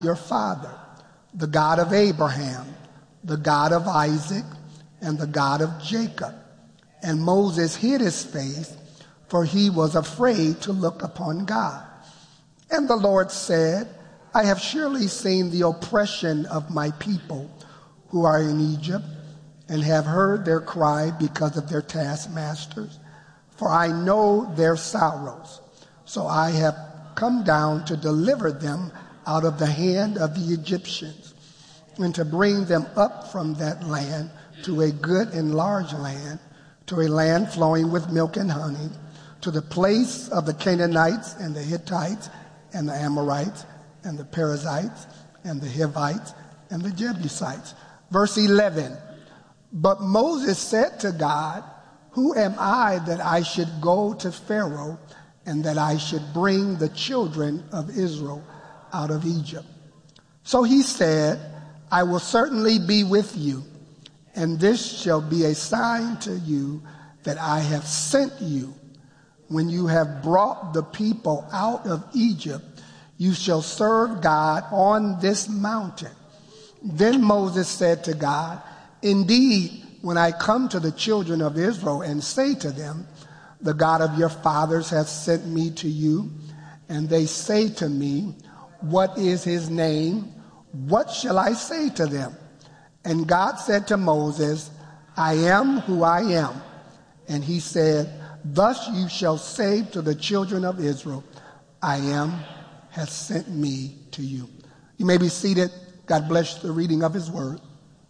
your father, the God of Abraham, the God of Isaac, and the God of Jacob. And Moses hid his face, for he was afraid to look upon God. And the Lord said, I have surely seen the oppression of my people who are in Egypt, and have heard their cry because of their taskmasters. For I know their sorrows. So I have come down to deliver them out of the hand of the Egyptians, and to bring them up from that land to a good and large land, to a land flowing with milk and honey, to the place of the Canaanites and the Hittites and the Amorites and the Perizzites and the Hivites and the Jebusites. Verse 11, but Moses said to God, who am I that I should go to Pharaoh and that I should bring the children of Israel out of Egypt? So he said, I will certainly be with you, and this shall be a sign to you that I have sent you. When you have brought the people out of Egypt, you shall serve God on this mountain. Then Moses said to God, indeed, when I come to the children of Israel and say to them, the God of your fathers has sent me to you, and they say to me, what is his name? What shall I say to them? And God said to Moses, I am who I am. And he said, thus you shall say to the children of Israel, I am has sent me to you. You may be seated. God bless the reading of his word.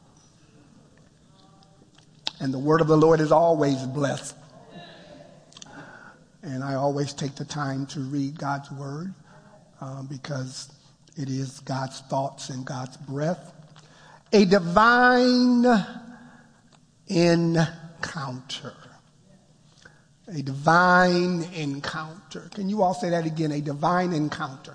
And the word of the Lord is always blessed. And I always take the time to read God's word because it is God's thoughts and God's breath. A divine encounter. A divine encounter. Can you all say that again? A divine encounter.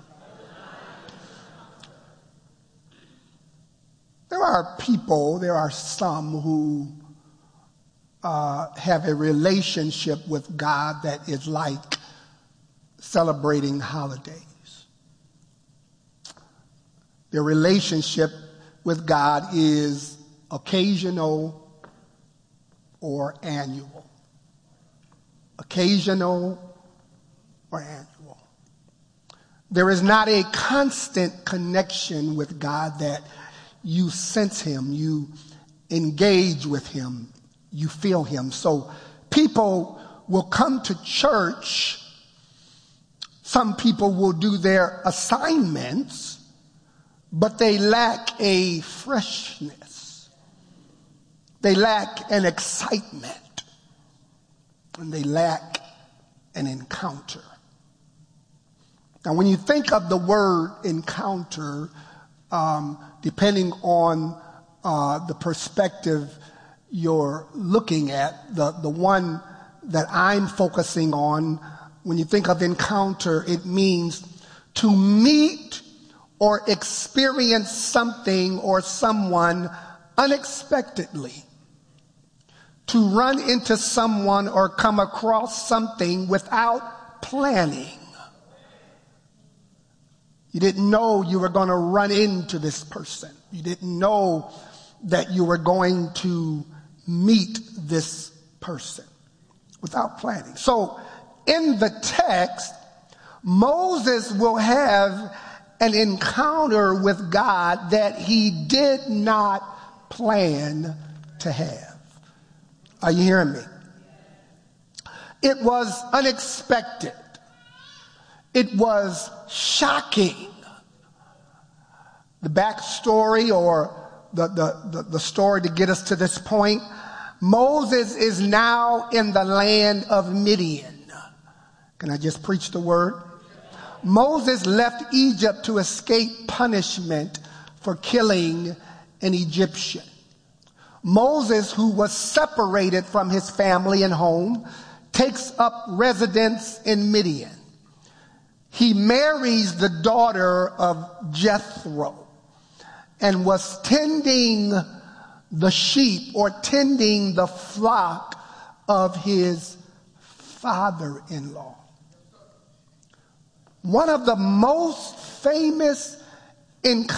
There are some who have a relationship with God that is like celebrating holidays. Their relationship with God is occasional or annual. Occasional or annual. There is not a constant connection with God that you sense him, you engage with him, you feel him. So people will come to church. Some people will do their assignments, but they lack a freshness. They lack an excitement. And they lack an encounter. Now, when you think of the word encounter, depending on the perspective you're looking at, the one that I'm focusing on, when you think of encounter, it means to meet or experience something or someone unexpectedly. To run into someone or come across something without planning. You didn't know you were going to run into this person. You didn't know that you were going to meet this person without planning. So in the text, Moses will have an encounter with God that he did not plan to have. Are you hearing me? It was unexpected. It was shocking. The backstory or the story to get us to this point, Moses is now in the land of Midian. Can I just preach the word? Moses left Egypt to escape punishment for killing an Egyptian. Moses, who was separated from his family and home, takes up residence in Midian. He marries the daughter of Jethro and was tending the sheep or tending the flock of his father-in-law. One of the most famous in